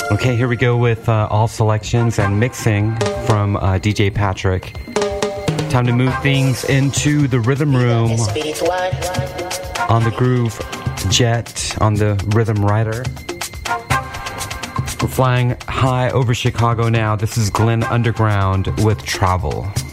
Okay, here we go with all selections and mixing from DJ Patrick. Time to move things into the rhythm room on the Groove Jet, on the Rhythm Rider. We're flying high over Chicago now. This is Glenn Underground with Travel.